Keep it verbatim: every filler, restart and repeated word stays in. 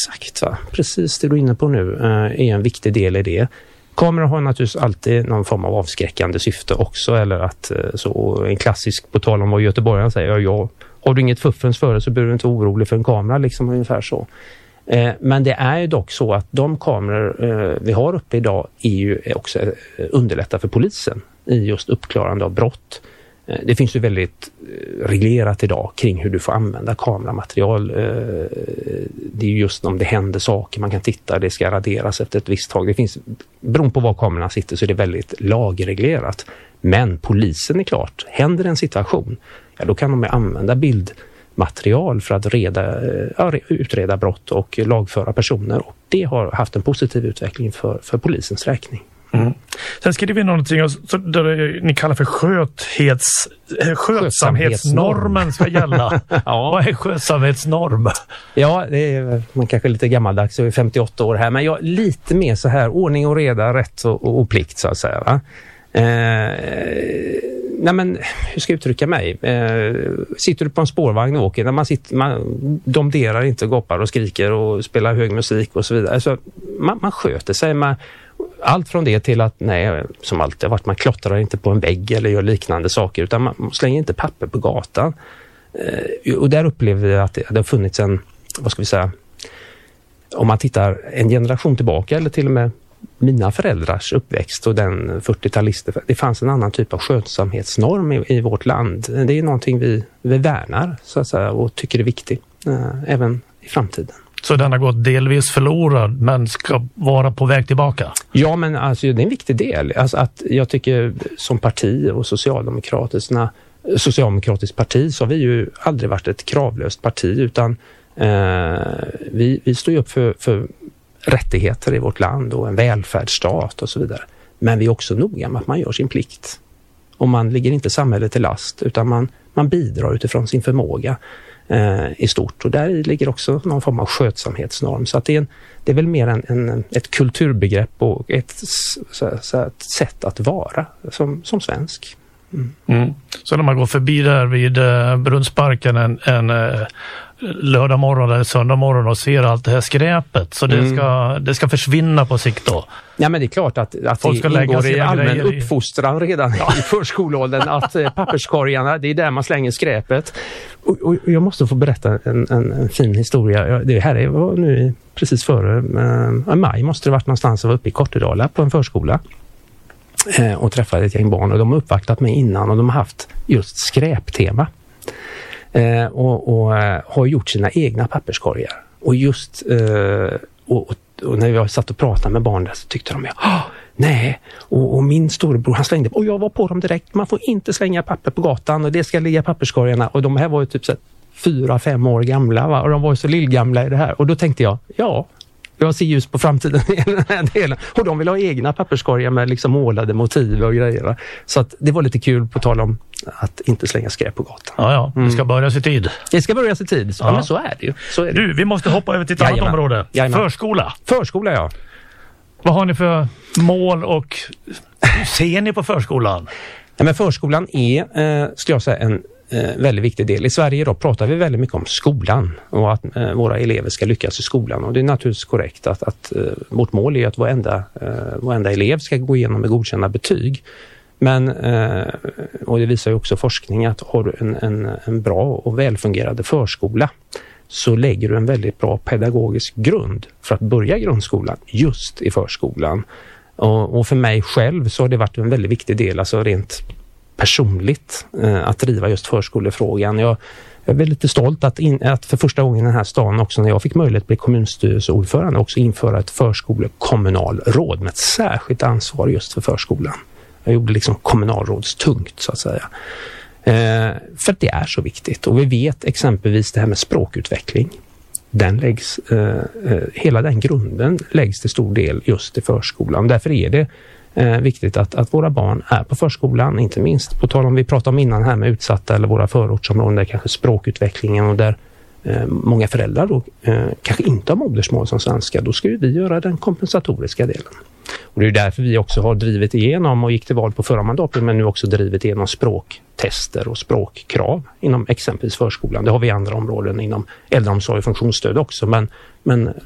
Exakt, va? Precis det du är inne på nu eh, är en viktig del i det. Kameror har naturligtvis alltid någon form av avskräckande syfte också, eller att eh, så en klassisk, på tal om vad göteborgarna säger, ja, ja, har du inget fuffens för det så blir du inte orolig för en kamera, liksom ungefär så. Eh, men det är ju dock så att de kameror eh, vi har uppe idag är ju också eh, underlättar för polisen i just uppklarande av brott. Eh, det finns ju väldigt eh, reglerat idag kring hur du får använda kameramaterial. Eh, det är ju just om det händer saker, man kan titta, det ska raderas efter ett visst tag. Det finns, beroende på var kamerorna sitter så är det väldigt lagreglerat. Men polisen är klart, händer en situation, ja, då kan de använda bildmaterial för att reda, ja, utreda brott och lagföra personer. Och det har haft en positiv utveckling för, för polisens räkning. Mm. Sen skriver vi någonting så där ni kallar för sköthets, skötsamhetsnormen ska gälla. Ja. Vad är skötsamhetsnorm? Ja, det är man kanske lite gammaldags, jag är femtioåtta år här, men jag lite mer så här ordning och reda, rätt och, och, och plikt så att säga, va? Eh, nej men, hur ska jag uttrycka mig? Eh, sitter du på en spårvagn och åker, när man sitter, man domderar inte, goppar och skriker och spelar hög musik och så vidare. Alltså, man, man sköter sig, man, allt från det till att, nej, som alltid har varit, man klottrar inte på en vägg eller gör liknande saker, utan man slänger inte papper på gatan. Eh, och där upplever vi att det, det har funnits en, vad ska vi säga, om man tittar en generation tillbaka eller till och med mina föräldrars uppväxt och den fyrtiotalister, det fanns en annan typ av skötsamhetsnorm i, i vårt land. Det är någonting vi, vi värnar så att säga, och tycker är viktigt eh, även i framtiden. Så den har gått delvis förlorad men ska vara på väg tillbaka? Ja, men alltså, det är en viktig del. Alltså, att jag tycker som parti och socialdemokraterna, socialdemokratiskt parti, så har vi ju aldrig varit ett kravlöst parti, utan eh, vi, vi står ju upp för, för rättigheter i vårt land och en välfärdsstat och så vidare. Men vi är också noga med att man gör sin plikt. Och man ligger inte samhället till last, utan man, man bidrar utifrån sin förmåga eh, i stort. Och där ligger också någon form av skötsamhetsnorm. Så att det, är en, det är väl mer en, en, ett kulturbegrepp och ett, så, så, ett sätt att vara som, som svensk. Mm. Mm. Så när man går förbi där vid uh, Brunnsparken en, en uh, lördag morgon eller söndag morgon och ser allt det här skräpet, så det, mm. ska, det ska försvinna på sikt då? Ja, men det är klart att, att det ingår i allmän uppfostran redan ja. i förskoleåldern att uh, papperskorgarna, det är där man slänger skräpet. Och, och jag måste få berätta en, en, en fin historia. Det här är nu precis före uh, maj, måste det varit någonstans, jag var uppe i Kortedala på en förskola och träffade ett gäng barn, och de har uppvaktat mig innan och de har haft just skräptema eh, och, och har gjort sina egna papperskorgar. Och just eh, och, och, och när jag satt och pratade med barn där så tyckte de, ja, nej, och, och min storebror han slängde, och jag var på dem direkt, man får inte slänga papper på gatan och det ska ligga papperskorgarna, och de här var ju typ så fyra, fem år gamla, va? Och de var ju så lillgamla i det här, och då tänkte jag, ja, jag ser ljus på framtiden i den här delen. Och de vill ha egna papperskorgar med liksom målade motiv och grejer. Så att det var lite kul på tal om att inte slänga skräp på gatan. Ja, ja. Det ska börja i tid. Det ska börja i tid. Ja, ja, men så är det ju. Så är det. Du, vi måste hoppa över till ett annat område. Jajamän. Förskola. Förskola, ja. Vad har ni för mål och hur ser ni på förskolan? Ja, men förskolan är, eh, skulle jag säga, en Eh, väldigt viktig del. I Sverige då pratar vi väldigt mycket om skolan och att eh, våra elever ska lyckas i skolan, och det är naturligtvis korrekt att, att eh, vårt mål är att varenda, eh, varenda elev ska gå igenom med godkända betyg. Men, eh, och det visar ju också forskning, att har du en, en, en bra och välfungerande förskola så lägger du en väldigt bra pedagogisk grund för att börja grundskolan just i förskolan. Och, och för mig själv så har det varit en väldigt viktig del, alltså rent personligt, eh, att driva just förskolefrågan. Jag, jag är väldigt stolt att, in, att för första gången i den här stan också, när jag fick möjlighet att bli kommunstyrelseordförande, också införa ett förskolekommunalråd med ett särskilt ansvar just för förskolan. Jag gjorde liksom kommunalrådstungt så att säga. Eh, för att det är så viktigt. Och vi vet exempelvis det här med språkutveckling. Den läggs, eh, hela den grunden läggs till stor del just i förskolan. Därför är det Eh, viktigt att, att våra barn är på förskolan, inte minst på tal om vi pratade om innan här med utsatta eller våra förortsområden där kanske språkutvecklingen och där eh, många föräldrar då eh, kanske inte har modersmål som svenska, då ska ju vi göra den kompensatoriska delen. Och det är därför vi också har drivit igenom och gick till val på förra mandatperioden, men nu också drivit igenom språktester och språkkrav inom exempelvis förskolan. Det har vi i andra områden inom äldreomsorg och funktionsstöd också, men, men